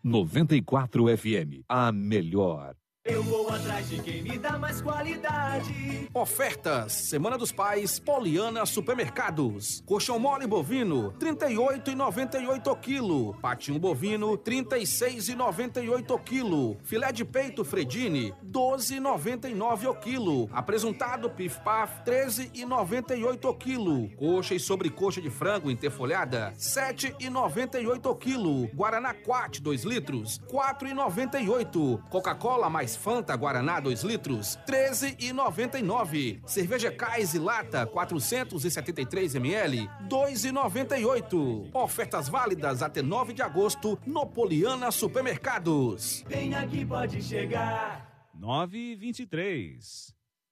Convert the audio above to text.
94 FM, a melhor. Eu vou atrás de quem me dá mais qualidade. Ofertas, Semana dos Pais, Poliana Supermercados. Colchão mole bovino, R$ 38,98 o quilo. Patinho bovino, R$ 36,98 o quilo. Filé de peito Fredini, R$ 12,99 o quilo. Apresuntado Pif Paf, R$ 13,98 o quilo. Coxa e sobrecoxa de frango interfolhada, R$ 7,98 o quilo. Guaraná Quat 2 litros, R$ 4,98. Coca-Cola mais Fanta Guaraná 2 litros, R$ 13,99. Cerveja Kais e Lata 473 ml, R$ 2,98. Ofertas válidas até 9 de agosto no Poliana Supermercados. Vem aqui, pode chegar. 9h23.